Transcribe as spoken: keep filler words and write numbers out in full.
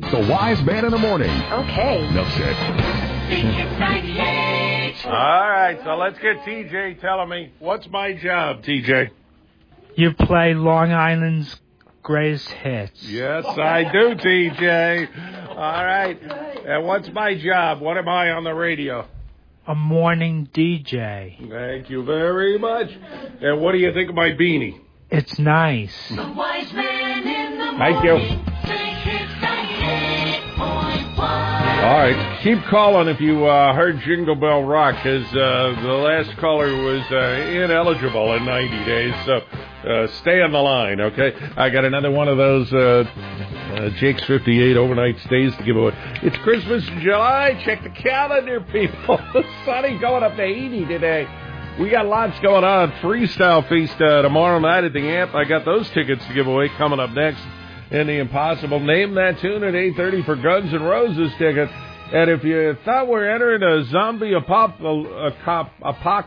The Wise Man in the Morning. Okay. Enough said. All right, so let's get T J telling me, what's my job, T J? You play Long Island's greatest hits. Yes, I do, T J. All right. And what's my job? What am I on the radio? A morning D J. Thank you very much. And what do you think of my beanie? It's nice. The Wise Man in the Thank you. All right, keep calling if you uh, heard Jingle Bell Rock, because uh, the last caller was uh, ineligible in ninety days, so uh, stay on the line, okay? I got another one of those uh, uh, Jake's fifty-eight overnight stays to give away. It's Christmas in July. Check the calendar, people. Sunny going up to eighty today. We got lots going on. Freestyle Feast uh, tomorrow night at the Amp. I got those tickets to give away coming up next. In the Impossible, name that tune at eight thirty for Guns N' Roses ticket. And if you thought we're entering a zombie apop- a cop- apoc-